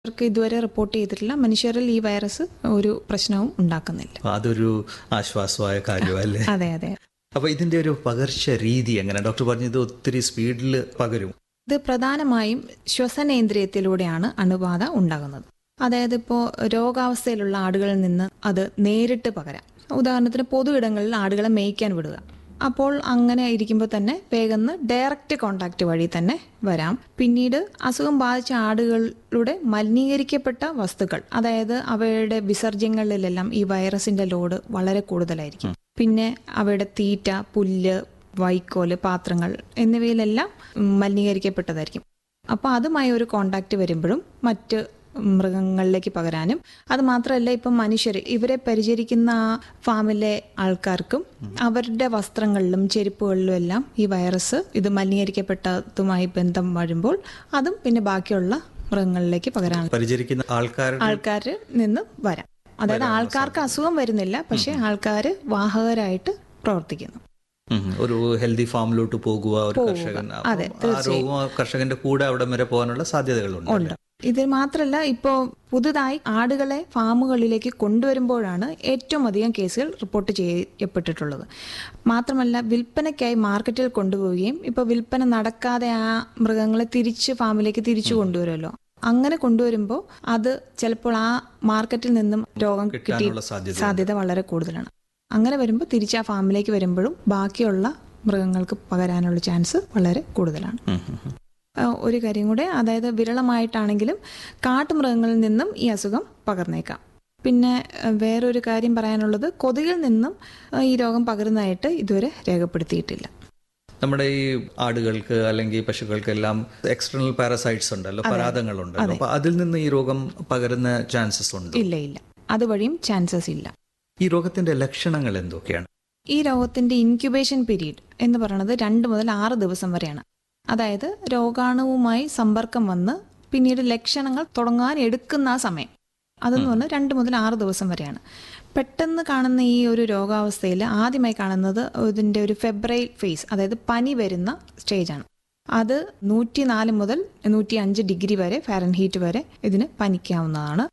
അവർക്ക് ഇതുവരെ റിപ്പോർട്ട് ചെയ്തിട്ടില്ല. മനുഷ്യരിൽ ഈ വൈറസ് ഒരു പ്രശ്നവും ഉണ്ടാക്കുന്നില്ല. അതൊരു ആശ്വാസമായ കാര്യമല്ലേ? അതെ അതെ. അപ്പൊ ഇതിന്റെ ഒരു പകർച്ച രീതി എങ്ങനെ? ഡോക്ടർ പറഞ്ഞത് ഒത്തിരി സ്പീഡിൽ പകരും. ഇത് പ്രധാനമായും ശ്വസനേന്ദ്രിയത്തിലൂടെയാണ് അണുബാധ ഉണ്ടാകുന്നത്. അതായത് ഇപ്പോൾ രോഗാവസ്ഥയിലുള്ള ആടുകളിൽ നിന്ന് അത് നേരിട്ട് പകരാം. ഉദാഹരണത്തിന് പൊതു ഇടങ്ങളിൽ ആടുകളെ മേയ്ക്കാൻ വിടുക. അപ്പോൾ അങ്ങനെ ഇരിക്കുമ്പോൾ തന്നെ വേഗം ഡയറക്റ്റ് കോണ്ടാക്ട് വഴി തന്നെ വരാം. പിന്നീട് അസുഖം ബാധിച്ച ആടുകളുടെ മലിനീകരിക്കപ്പെട്ട വസ്തുക്കൾ, അതായത് അവയുടെ വിസർജ്യങ്ങളിലെല്ലാം ഈ വൈറസിന്റെ ലോഡ് വളരെ കൂടുതലായിരിക്കും. പിന്നെ അവയുടെ തീറ്റ, പുല്ല്, വൈക്കോല്, പാത്രങ്ങൾ എന്നിവയിലെല്ലാം മലിനീകരിക്കപ്പെട്ടതായിരിക്കും. അപ്പോൾ അതുമായി ഒരു കോണ്ടാക്ട് വരുമ്പോഴും മറ്റ് മൃഗങ്ങളിലേക്ക് പകരാനും, അത് മാത്രമല്ല ഇപ്പം മനുഷ്യർ ഇവരെ പരിചരിക്കുന്ന ആ ഫാമിലെ ആൾക്കാർക്കും അവരുടെ വസ്ത്രങ്ങളിലും ചെരുപ്പുകളിലും എല്ലാം ഈ വൈറസ് ഇത് മലിനീകരിക്കപ്പെട്ടതുമായി ബന്ധം വരുമ്പോൾ അതും പിന്നെ ബാക്കിയുള്ള മൃഗങ്ങളിലേക്ക് പകരാൻ പരിചരിക്കുന്ന ആൾക്കാരിൽ നിന്ന് വരാം. അതായത് ആൾക്കാർക്ക് അസുഖം വരുന്നില്ല, പക്ഷെ ആൾക്കാർ വാഹകരായിട്ട് പ്രവർത്തിക്കുന്നു. ഒരു ഹെൽത്തി ഫാമിലോട്ട് പോകുക ഒരു കർഷകൻ, കർഷകന്റെ കൂടെ അവിടെ വരെ പോകാനുള്ള സാധ്യതകളുണ്ട്. ഇത് മാത്രമല്ല, ഇപ്പോൾ പുതുതായി ആടുകളെ ഫാമുകളിലേക്ക് കൊണ്ടുവരുമ്പോഴാണ് ഏറ്റവും അധികം കേസുകൾ റിപ്പോർട്ട് ചെയ്യപ്പെട്ടിട്ടുള്ളത്. മാത്രമല്ല, വിൽപ്പനയ്ക്കായി മാർക്കറ്റിൽ കൊണ്ടുപോവുകയും ഇപ്പോൾ വിൽപ്പന നടക്കാതെ ആ മൃഗങ്ങളെ തിരിച്ച് ഫാമിലേക്ക് തിരിച്ചു കൊണ്ടുവരുമല്ലോ. അങ്ങനെ കൊണ്ടുവരുമ്പോൾ അത് ചിലപ്പോൾ ആ മാർക്കറ്റിൽ നിന്നും രോഗം കിട്ടിയുള്ള സാധ്യത വളരെ കൂടുതലാണ്. അങ്ങനെ വരുമ്പോൾ തിരിച്ച് ആ ഫാമിലേക്ക് വരുമ്പോഴും ബാക്കിയുള്ള മൃഗങ്ങൾക്ക് പകരാനുള്ള ചാൻസ് വളരെ കൂടുതലാണ്. ഒരു കാര്യം കൂടെ, അതായത് വിരളമായിട്ടാണെങ്കിലും കാട്ടുമൃഗങ്ങളിൽ നിന്നും ഈ അസുഖം പകർന്നേക്കാം. പിന്നെ വേറൊരു കാര്യം പറയാനുള്ളത്, കൊതുകിൽ നിന്നും ഈ രോഗം പകരുന്നതായിട്ട് ഇതുവരെ രേഖപ്പെടുത്തിയിട്ടില്ല. നമ്മുടെ ഈ ആടുകൾക്ക് അല്ലെങ്കിൽ പശുക്കൾക്കെല്ലാം എക്സ്റ്റേണൽ പാരസൈറ്റ്സ് ഉണ്ടല്ലോ, പരാതങ്ങളുണ്ടല്ലോ. അപ്പൊ അതിൽ നിന്ന് ഈ രോഗം പകരുന്ന ചാൻസസ് ഉണ്ട്? ഇല്ല, അതുവഴിയും ചാൻസസ് ഇല്ല. ഈ രോഗത്തിന്റെ ലക്ഷണങ്ങൾ എന്തൊക്കെയാണ്? ഈ രോഗത്തിന്റെ ഇൻക്യുബേഷൻ പീരീഡ് എന്ന് പറയുന്നത് 2 മുതൽ 6 ദിവസം വരെയാണ്. അതായത് രോഗാണുവുമായി സമ്പർക്കം വന്ന് പിന്നീട് ലക്ഷണങ്ങൾ തുടങ്ങാൻ എടുക്കുന്ന ആ സമയം, അതെന്ന് പറഞ്ഞാൽ 2 മുതൽ 6 ദിവസം വരെയാണ്. പെട്ടെന്ന് കാണുന്ന ഈ ഒരു രോഗാവസ്ഥയിൽ ആദ്യമായി കാണുന്നത് ഇതിൻ്റെ ഒരു ഫെബ്രൈൽ ഫേസ്, അതായത് പനി വരുന്ന സ്റ്റേജാണ്. അത് 104 മുതൽ 105 ഡിഗ്രി വരെ ഫാരൻഹീറ്റ് വരെ ഇതിന് പനിക്കാവുന്നതാണ്.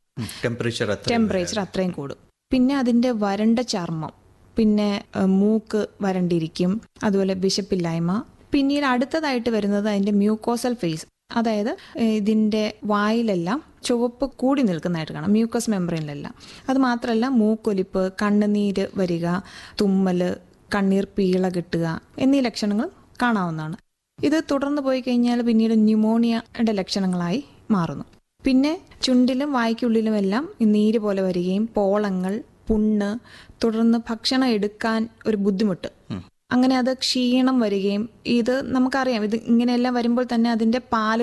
ടെമ്പറേച്ചർ അത്രയും കൂടും. പിന്നെ അതിൻ്റെ വരണ്ട ചർമ്മം, പിന്നെ മൂക്ക് വരണ്ടിരിക്കും, അതുപോലെ വിശപ്പില്ലായ്മ. പിന്നീട് അടുത്തതായിട്ട് വരുന്നത് അതിൻ്റെ മ്യൂക്കോസൽ ഫേസ്, അതായത് ഇതിൻ്റെ വായിലെല്ലാം ചുവപ്പ് കൂടി നിൽക്കുന്നതായിട്ട് കാണാം, മ്യൂക്കസ് മെമ്പറിനിലെല്ലാം. അത് മാത്രമല്ല, മൂക്കൊലിപ്പ്, കണ്ണുനീര് വരിക, തുമ്മല്, കണ്ണീർ പീള കിട്ടുക എന്നീ ലക്ഷണങ്ങൾ കാണാവുന്നതാണ്. ഇത് തുടർന്ന് പോയി കഴിഞ്ഞാൽ പിന്നീട് ന്യൂമോണിയയുടെ ലക്ഷണങ്ങളായി മാറുന്നു. പിന്നെ ചുണ്ടിലും വായ്ക്കുള്ളിലുമെല്ലാം നീര് പോലെ വരികയും പോളങ്ങൾ, പുണ്ണ്, തുടർന്ന് ഭക്ഷണം എടുക്കാൻ ഒരു ബുദ്ധിമുട്ട്, അങ്ങനെ അത് ക്ഷീണം വരികയും, ഇത് നമുക്കറിയാം, ഇത് ഇങ്ങനെയെല്ലാം വരുമ്പോൾ തന്നെ അതിൻ്റെ പാല്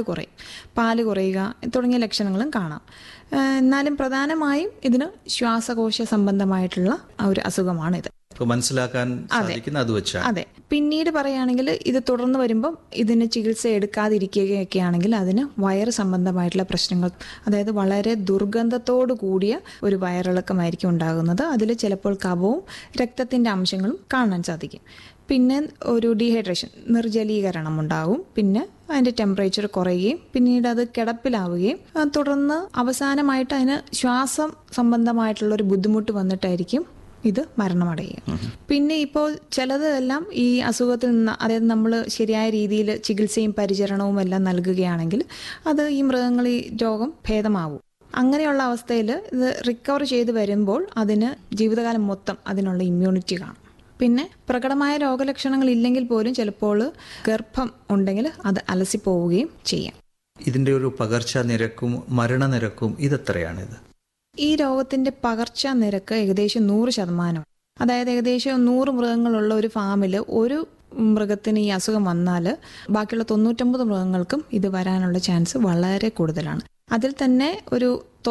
കുറയുക തുടങ്ങിയ ലക്ഷണങ്ങളും കാണാം. എന്നാലും പ്രധാനമായും ഇതിന് ശ്വാസകോശ സംബന്ധമായിട്ടുള്ള ഒരു അസുഖമാണിത്. മനസ്സിലാക്കാൻ സാധിക്കുന്ന അത് വെച്ചാണ്. അതെ. പിന്നീട് പറയുകയാണെങ്കിൽ ഇത് തുടർന്ന് വരുമ്പോൾ ഇതിന് ചികിത്സ എടുക്കാതിരിക്കുകയൊക്കെ ആണെങ്കിൽ അതിന് വയറ് സംബന്ധമായിട്ടുള്ള പ്രശ്നങ്ങൾ, അതായത് വളരെ ദുർഗന്ധത്തോടു കൂടിയ ഒരു വയറിളക്കമായിരിക്കും ഉണ്ടാകുന്നത്. അതിൽ ചിലപ്പോൾ കഫവും രക്തത്തിൻ്റെ അംശങ്ങളും കാണാൻ സാധിക്കും. പിന്നെ ഒരു ഡീഹൈഡ്രേഷൻ, നിർജ്ജലീകരണം ഉണ്ടാകും. പിന്നെ അതിൻ്റെ ടെമ്പറേച്ചർ കുറയുകയും പിന്നീട് അത് കിടപ്പിലാവുകയും തുടർന്ന് അവസാനമായിട്ട് അതിന് ശ്വാസം സംബന്ധമായിട്ടുള്ള ഒരു ബുദ്ധിമുട്ട് വന്നിട്ടായിരിക്കും ഇത് മരണമടയുക. പിന്നെ ഇപ്പോൾ ചിലതെല്ലാം ഈ അസുഖത്തിൽ നിന്ന്, അതായത് നമ്മൾ ശരിയായ രീതിയിൽ ചികിത്സയും പരിചരണവും എല്ലാം നൽകുകയാണെങ്കിൽ അത് ഈ മൃഗങ്ങൾ ഈ രോഗം ഭേദമാവും. അങ്ങനെയുള്ള അവസ്ഥയിൽ ഇത് റിക്കവർ ചെയ്ത് വരുമ്പോൾ അതിന് ജീവിതകാലം മൊത്തം അതിനുള്ള ഇമ്മ്യൂണിറ്റി കാണും. പിന്നെ പ്രകടമായ രോഗലക്ഷണങ്ങൾ ഇല്ലെങ്കിൽ പോലും ചിലപ്പോൾ ഗർഭം ഉണ്ടെങ്കിൽ അത് അലസിപ്പോവുകയും ചെയ്യാം. ഇതിന്റെ ഒരു പകർച്ചാ നിരക്കും മരണനിരക്കും ഇതെത്രയാണിത്? ഈ രോഗത്തിന്റെ പകർച്ചാ നിരക്ക് ഏകദേശം 100%. അതായത് ഏകദേശം 100 മൃഗങ്ങളുള്ള ഒരു ഫാമിൽ ഒരു മൃഗത്തിന് ഈ അസുഖം വന്നാൽ ബാക്കിയുള്ള 99 മൃഗങ്ങൾക്കും ഇത് വരാനുള്ള ചാൻസ് വളരെ കൂടുതലാണ്. അതിൽ തന്നെ ഒരു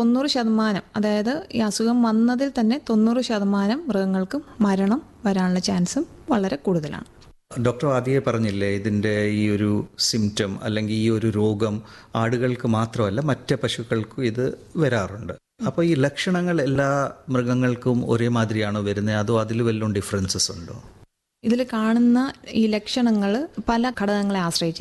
90%, അതായത് ഈ അസുഖം വന്നതിൽ തന്നെ 90% മൃഗങ്ങൾക്കും മരണം വരാനുള്ള ചാൻസും വളരെ കൂടുതലാണ്. ഡോക്ടർ ആദ്യമേ പറഞ്ഞില്ലേ, ഇതിൻ്റെ ഈ ഒരു സിംറ്റം അല്ലെങ്കിൽ ഈ ഒരു രോഗം ആടുകൾക്ക് മാത്രമല്ല മറ്റ് പശുക്കൾക്കും ഇത് വരാറുണ്ട്. അപ്പോൾ ഈ ലക്ഷണങ്ങൾ എല്ലാ മൃഗങ്ങൾക്കും ഒരേ മാതിരിയാണോ വരുന്നത്, അതോ അതിൽ വല്ലതും ഡിഫറൻസസ് ഉണ്ടോ? ഇതിൽ കാണുന്ന ഈ ലക്ഷണങ്ങൾ പല ഘടകങ്ങളെ ആശ്രയിച്ചിരിക്കും.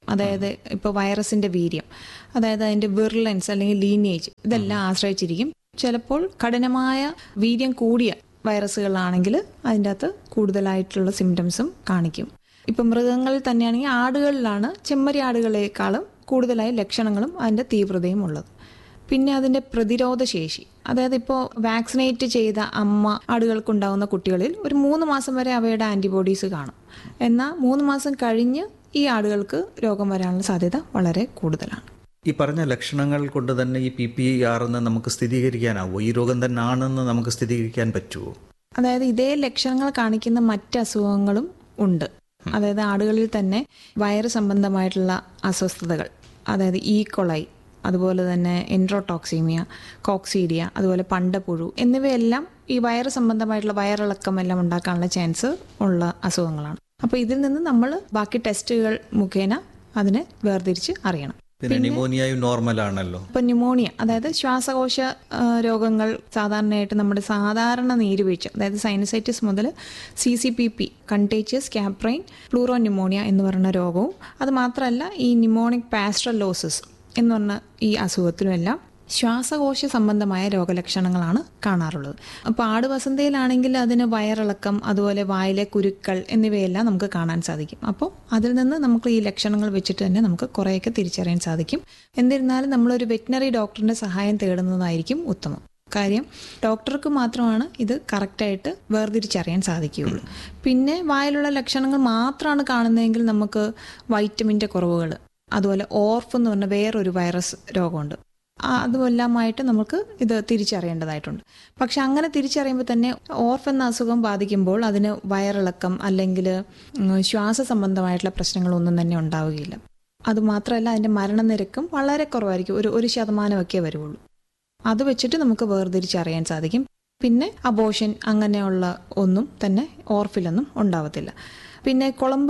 അതായത് ഇപ്പോൾ വൈറസിന്റെ വീര്യം, അതായത് അതിന്റെ വിർലൻസ് അല്ലെങ്കിൽ ലീനേജ്, ഇതെല്ലാം ആശ്രയിച്ചിരിക്കും. ചിലപ്പോൾ കഠിനമായ വീര്യം കൂടിയ വൈറസുകളാണെങ്കിൽ അതിൻ്റെ അകത്ത് കൂടുതലായിട്ടുള്ള സിംറ്റംസും കാണിക്കും. ഇപ്പം മൃഗങ്ങളിൽ തന്നെയാണെങ്കിൽ ആടുകളിലാണ് ചെമ്മരി ആടുകളെക്കാളും കൂടുതലായി ലക്ഷണങ്ങളും അതിൻ്റെ തീവ്രതയും ഉള്ളത്. പിന്നെ അതിൻ്റെ പ്രതിരോധ ശേഷി, അതായത് ഇപ്പോൾ വാക്സിനേറ്റ് ചെയ്ത അമ്മ ആടുകൾക്കുണ്ടാകുന്ന കുട്ടികളിൽ ഒരു 3 മാസം വരെ അവയുടെ ആൻറ്റിബോഡീസ് കാണും. എന്നാൽ 3 മാസം കഴിഞ്ഞ് ഈ ആടുകൾക്ക് രോഗം വരാനുള്ള സാധ്യത വളരെ കൂടുതലാണ്. ഈ പറഞ്ഞ ലക്ഷണങ്ങൾ കൊണ്ട് തന്നെ ഈ PPR എന്ന് നമുക്ക് സ്ഥിരീകരിക്കാനാവോ? ഈ രോഗം തന്നെ ആണെന്ന് നമുക്ക് സ്ഥിരീകരിക്കാൻ പറ്റുമോ? അതായത് ഇതേ ലക്ഷണങ്ങൾ കാണിക്കുന്ന മറ്റ് അസുഖങ്ങളും ഉണ്ട്. അതായത് ആടുകളിൽ തന്നെ വയറ് സംബന്ധമായിട്ടുള്ള അസ്വസ്ഥതകൾ, അതായത് ഈകൊളൈ, അതുപോലെ തന്നെ എൻട്രോടോക്സീമിയ, കോക്സീഡിയ, അതുപോലെ പണ്ടപ്പുഴു എന്നിവയെല്ലാം ഈ വയറ് സംബന്ധമായിട്ടുള്ള വയറിളക്കം എല്ലാം ഉണ്ടാക്കാനുള്ള ചാൻസ് ഉള്ള അസുഖങ്ങളാണ്. അപ്പോൾ ഇതിൽ നിന്ന് നമ്മൾ ബാക്കി ടെസ്റ്റുകൾ മുഖേന അതിനെ വേർതിരിച്ച് അറിയണം. പിന്നെ ന്യൂമോണിയയും നോർമൽ ആണല്ലോ. ഇപ്പൊ ന്യൂമോണിയ, അതായത് ശ്വാസകോശ രോഗങ്ങൾ സാധാരണയായിട്ട് നമ്മുടെ സാധാരണ നീരുവീഴ്ച, അതായത് സൈനസൈറ്റിസ് മുതൽ CCPP, കണ്ടേജിയസ് ക്യാപ്രൈൻ പ്ലൂറോ ന്യൂമോണിയ എന്ന് പറയുന്ന രോഗവും, അത് മാത്രമല്ല ഈ ന്യൂമോണിക് പാസ്ട്രലോസിസ് എന്ന് പറഞ്ഞ ഈ അസുഖത്തിലുമെല്ലാം ശ്വാസകോശ സംബന്ധമായ രോഗലക്ഷണങ്ങളാണ് കാണാറുള്ളത്. അപ്പോൾ ആടുവസന്തയിലാണെങ്കിൽ അതിന് വയറിളക്കം, അതുപോലെ വായിലെ കുരുക്കൾ എന്നിവയെല്ലാം നമുക്ക് കാണാൻ സാധിക്കും. അപ്പോൾ അതിൽ നിന്ന് നമുക്ക് ഈ ലക്ഷണങ്ങൾ വെച്ചിട്ട് തന്നെ നമുക്ക് കുറേയൊക്കെ തിരിച്ചറിയാൻ സാധിക്കും. എന്നിരുന്നാലും നമ്മളൊരു വെറ്റിനറി ഡോക്ടറിന്റെ സഹായം തേടുന്നതായിരിക്കും ഉത്തമം. കാര്യം ഡോക്ടർക്ക് മാത്രമാണ് ഇത് കറക്റ്റായിട്ട് വേർതിരിച്ചറിയാൻ സാധിക്കുകയുള്ളൂ. പിന്നെ വായിലുള്ള ലക്ഷണങ്ങൾ മാത്രമാണ് കാണുന്നതെങ്കിൽ നമുക്ക് വൈറ്റമിൻ്റെ കുറവുകൾ, അതുപോലെ ഓർഫ് എന്ന് പറഞ്ഞ വേറൊരു വൈറസ് രോഗമുണ്ട്, അതുമെല്ലാമായിട്ട് നമുക്ക് ഇത് തിരിച്ചറിയേണ്ടതായിട്ടുണ്ട്. പക്ഷെ അങ്ങനെ തിരിച്ചറിയുമ്പോൾ തന്നെ ഓർഫ് എന്ന അസുഖം ബാധിക്കുമ്പോൾ അതിന് വയറിളക്കം അല്ലെങ്കിൽ ശ്വാസ സംബന്ധമായിട്ടുള്ള പ്രശ്നങ്ങളൊന്നും തന്നെ ഉണ്ടാവുകയില്ല. അതുമാത്രമല്ല അതിൻ്റെ മരണനിരക്കും വളരെ കുറവായിരിക്കും, ഒരു 1% വരുള്ളൂ. അത് വെച്ചിട്ട് നമുക്ക് വേർതിരിച്ചറിയാൻ സാധിക്കും. പിന്നെ അബോഷൻ അങ്ങനെയുള്ള ഒന്നും തന്നെ ഓർഫിലൊന്നും ഉണ്ടാവത്തില്ല. പിന്നെ കുളമ്പ്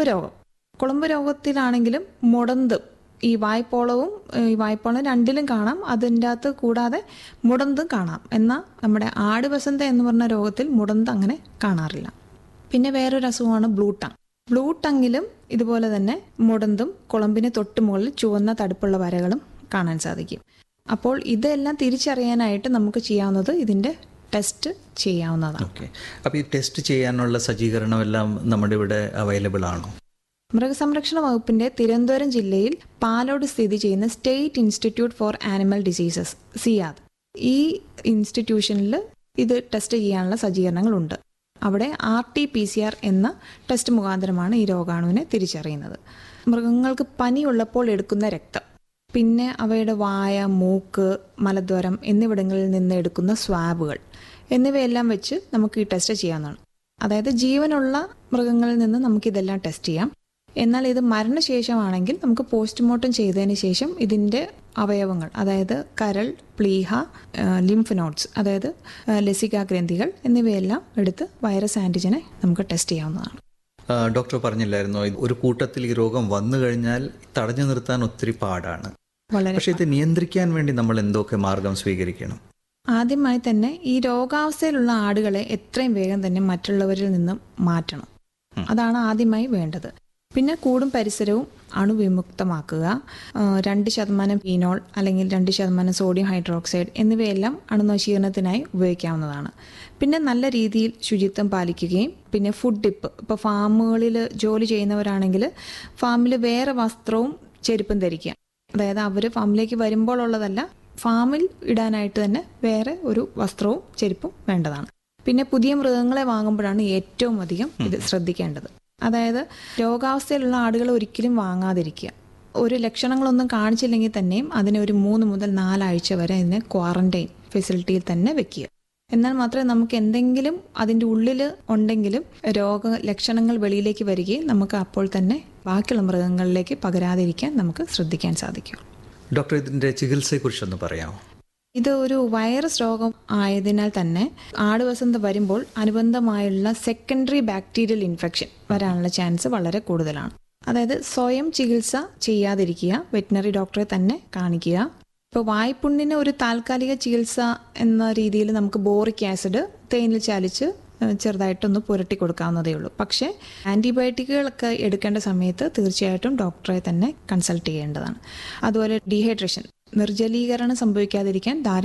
രോഗത്തിലാണെങ്കിലും മുടന്ത്, ഈ വായ്പോളവും രണ്ടിലും കാണാം. അതിൻ്റെ അകത്ത് കൂടാതെ മുടന്തും കാണാം. എന്നാൽ നമ്മുടെ ആടുവസന്ത എന്ന് പറഞ്ഞ രോഗത്തിൽ മുടന്ത് അങ്ങനെ കാണാറില്ല. പിന്നെ വേറൊരു അസുഖമാണ് ബ്ലൂ ടങ്ങിലും ഇതുപോലെ തന്നെ മുടന്തും കുളമ്പിന് തൊട്ട് മുകളിൽ ചുവന്ന തടുപ്പുള്ള വരകളും കാണാൻ സാധിക്കും. അപ്പോൾ ഇതെല്ലാം തിരിച്ചറിയാനായിട്ട് നമുക്ക് ചെയ്യാവുന്നത് ഇതിൻ്റെ ടെസ്റ്റ് ചെയ്യാവുന്നതാണ്. അപ്പോൾ ഈ ടെസ്റ്റ് ചെയ്യാനുള്ള സജ്ജീകരണം എല്ലാം നമ്മുടെ ഇവിടെ അവൈലബിൾ ആണോ? മൃഗസംരക്ഷണ വകുപ്പിന്റെ തിരുവനന്തപുരം ജില്ലയിൽ പാലോട് സ്ഥിതി ചെയ്യുന്ന state institute four animal diseases Siyad, ഈ ഇൻസ്റ്റിറ്റ്യൂഷനിൽ ഇത് ടെസ്റ്റ് ചെയ്യാനുള്ള സജ്ജീകരണങ്ങളുണ്ട്. അവിടെ RT-PCR എന്ന ടെസ്റ്റ് മുഖാന്തരമാണ് ഈ രോഗാണുവിനെ തിരിച്ചറിയുന്നത്. മൃഗങ്ങൾക്ക് പനിയുള്ളപ്പോൾ എടുക്കുന്ന രക്തം, പിന്നെ അവയുടെ വായ, മൂക്ക്, മലദ്വാരം എന്നിവിടങ്ങളിൽ നിന്ന് എടുക്കുന്ന സ്വാബുകൾ എന്നിവയെല്ലാം വെച്ച് നമുക്ക് ഈ ടെസ്റ്റ് ചെയ്യാവുന്നതാണ്. അതായത് ജീവനുള്ള മൃഗങ്ങളിൽ നിന്ന് നമുക്കിതെല്ലാം ടെസ്റ്റ് ചെയ്യാം. എന്നാൽ ഇത് മരണശേഷമാണെങ്കിൽ നമുക്ക് പോസ്റ്റ്മോർട്ടം ചെയ്തതിന് ശേഷം ഇതിൻ്റെ അവയവങ്ങൾ, അതായത് കരൾ, പ്ലീഹ, ലിംഫ് നോഡ്സ്, അതായത് ലസികാ ഗ്രന്ഥികൾ എന്നിവയെല്ലാം എടുത്ത് വൈറസ് ആൻറ്റിജനെ നമുക്ക് ടെസ്റ്റ് ചെയ്യാവുന്നതാണ്. ഡോക്ടർ പറഞ്ഞില്ലായിരുന്നോ, ഒരു കൂട്ടത്തിൽ ഈ രോഗം വന്നു കഴിഞ്ഞാൽ തടഞ്ഞു നിർത്താൻ ഒത്തിരി പാടാണ്. പക്ഷെ ഇത് നിയന്ത്രിക്കാൻ വേണ്ടി നമ്മൾ എന്തൊക്കെ മാർഗം സ്വീകരിക്കണം? ആദ്യമായി തന്നെ ഈ രോഗാവസ്ഥയിലുള്ള ആടുകളെ എത്രയും വേഗം തന്നെ മറ്റുള്ളവരിൽ നിന്നും മാറ്റണം. അതാണ് ആദ്യമായി വേണ്ടത്. പിന്നെ കൂടും പരിസരവും അണുവിമുക്തമാക്കുക. 2% ഫീനോൾ അല്ലെങ്കിൽ 2% സോഡിയം ഹൈഡ്രോക്സൈഡ് എന്നിവയെല്ലാം അണുനശീകരണത്തിനായി ഉപയോഗിക്കാവുന്നതാണ്. പിന്നെ നല്ല രീതിയിൽ ശുചിത്വം പാലിക്കുകയും പിന്നെ ഫുഡ് ടിപ്പ്, ഇപ്പോൾ ഫാമുകളിൽ ജോലി ചെയ്യുന്നവരാണെങ്കിൽ ഫാമിൽ വേറെ വസ്ത്രവും ചെരുപ്പും ധരിക്കുക. അതായത് അവർ ഫാമിലേക്ക് വരുമ്പോൾ ഉള്ളതല്ല, ഫാമിൽ ഇടാനായിട്ട് തന്നെ വേറെ ഒരു വസ്ത്രവും ചെരുപ്പും വേണ്ടതാണ്. പിന്നെ പുതിയ മൃഗങ്ങളെ വാങ്ങുമ്പോഴാണ് ഏറ്റവും അധികം ഇത് ശ്രദ്ധിക്കേണ്ടത്. അതായത് രോഗാവസ്ഥയിലുള്ള ആടുകളെ ഒരിക്കലും വാങ്ങാതിരിക്കുക. ഒരു ലക്ഷണങ്ങളൊന്നും കാണിച്ചില്ലെങ്കിൽ തന്നെയും അതിനെ ഒരു 3 മുതൽ 4 ആഴ്ച വരെ അതിനെ ക്വാറന്റൈൻ ഫെസിലിറ്റിയിൽ തന്നെ വെക്കുക. എന്നാൽ മാത്രമേ നമുക്ക് എന്തെങ്കിലും അതിൻ്റെ ഉള്ളിൽ ഉണ്ടെങ്കിലും രോഗലക്ഷണങ്ങൾ വെളിയിലേക്ക് വരികയും നമുക്ക് അപ്പോൾ തന്നെ ബാക്കിയുള്ള മൃഗങ്ങളിലേക്ക് പകരാതിരിക്കാൻ നമുക്ക് ശ്രദ്ധിക്കാൻ സാധിക്കും. ഡോക്ടർ, ഇതിൻ്റെ ചികിത്സയെക്കുറിച്ചൊന്ന് പറയാമോ? ഇത് ഒരു വൈറസ് രോഗം ആയതിനാൽ തന്നെ ആടുവസന്ത വരുമ്പോൾ അനുബന്ധമായുള്ള സെക്കൻഡറി ബാക്ടീരിയൽ ഇൻഫെക്ഷൻ വരാനുള്ള ചാൻസ് വളരെ കൂടുതലാണ്. അതായത് സ്വയം ചികിത്സ ചെയ്യാതിരിക്കുക, വെറ്റിനറി ഡോക്ടറെ തന്നെ കാണിക്കുക. ഇപ്പോൾ വായ്പുണ്ണിന് ഒരു താൽക്കാലിക ചികിത്സ എന്ന രീതിയിൽ നമുക്ക് ബോറിക് ആസിഡ് തേനിൽ ചാലിച്ച് ചെറുതായിട്ടൊന്ന് പുരട്ടി കൊടുക്കാവുന്നതേ ഉള്ളൂ. പക്ഷേ ആൻറ്റിബയോട്ടിക്കുകളൊക്കെ എടുക്കേണ്ട സമയത്ത് തീർച്ചയായിട്ടും ഡോക്ടറെ തന്നെ കൺസൾട്ട് ചെയ്യേണ്ടതാണ്. അതുപോലെ ഡീഹൈഡ്രേഷൻ, നിർജ്ജലീകരണം സംഭവിക്കാതിരിക്കാൻ